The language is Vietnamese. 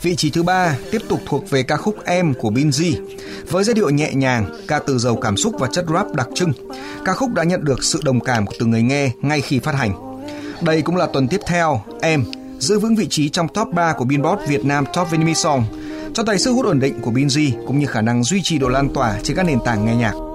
Vị trí thứ 3 tiếp tục thuộc về ca khúc Em của Binz. Với giai điệu nhẹ nhàng, ca từ giàu cảm xúc và chất rap đặc trưng, ca khúc đã nhận được sự đồng cảm của từng người nghe ngay khi phát hành. Đây cũng là tuần tiếp theo, Em giữ vững vị trí trong top 3 của Billboard Việt Nam Top Vinyl Song, cho thấy sức hút ổn định của Binz cũng như khả năng duy trì độ lan tỏa trên các nền tảng nghe nhạc.